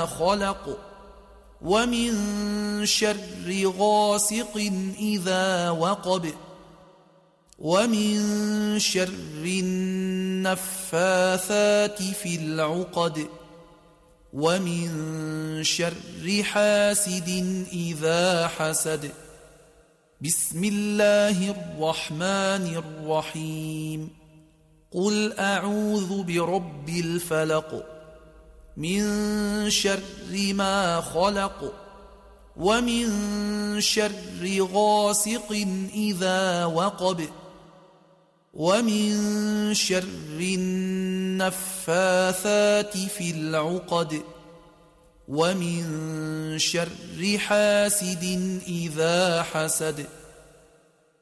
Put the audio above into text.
ما خلق ومن شر غاسق إذا وقب ومن شر النفاثات في العقد ومن شر حاسد إذا حسد. بسم الله الرحمن الرحيم. قل أعوذ برب الفلق من شر ما خلق ومن شر غاسق إذا وقب ومن شر النفاثات في العقد ومن شر حاسد إذا حسد.